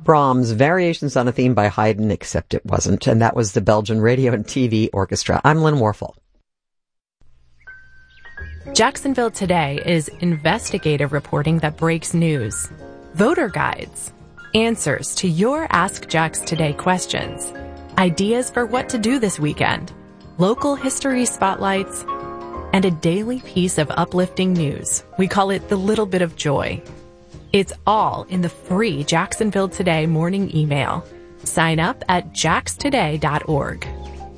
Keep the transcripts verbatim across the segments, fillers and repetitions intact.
Brahms, Variations on a Theme by Haydn, except it wasn't, and that was the Belgian Radio and T V Orchestra. I'm Lynn Warfel. Jacksonville Today is investigative reporting that breaks news. Voter guides, answers to your Ask Jax Today questions, ideas for what to do this weekend, local history spotlights, and a daily piece of uplifting news. We call it the little bit of joy. It's all in the free Jacksonville Today morning email. Sign up at jax today dot org.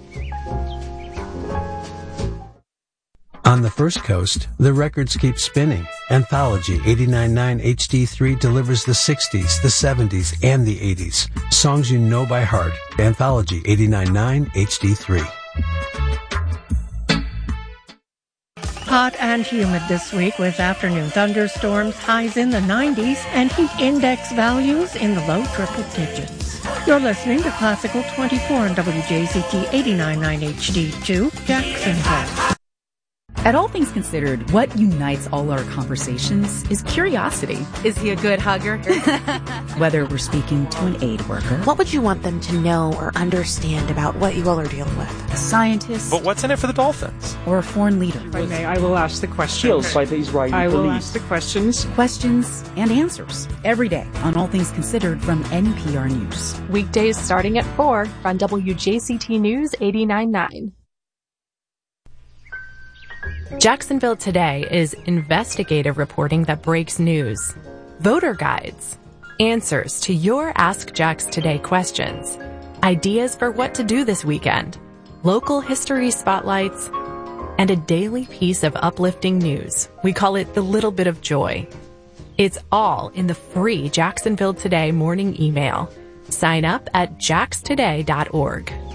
On the First Coast, the records keep spinning. Anthology eighty-nine point nine H D three delivers the sixties, the seventies, and the eighties. Songs you know by heart. Anthology eighty-nine point nine H D three. Hot and humid this week with afternoon thunderstorms, highs in the nineties, and heat index values in the low triple digits. You're listening to Classical twenty-four on W J Z T eighty-nine point nine H D two, Jacksonville. At All Things Considered, what unites all our conversations is curiosity. Is he a good hugger? Whether we're speaking to an aid worker. What would you want them to know or understand about what you all are dealing with? A scientist. But what's in it for the Dolphins? Or a foreign leader. If I may, I will ask the questions. By the Israeli I will police. ask the questions. Questions and answers. Every day on All Things Considered from N P R News. Weekdays starting at four on W J C T News eighty-nine point nine. Jacksonville Today is investigative reporting that breaks news. Voter guides, answers to your Ask Jax Today questions, ideas for what to do this weekend, local history spotlights, and a daily piece of uplifting news. We call it the little bit of joy. It's all in the free Jacksonville Today morning email. Sign up at jax today dot org.